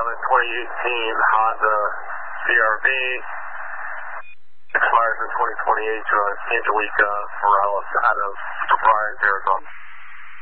2018 Honda CRV. Expires in 2028 to Angelica Morales out of Surprise, Arizona.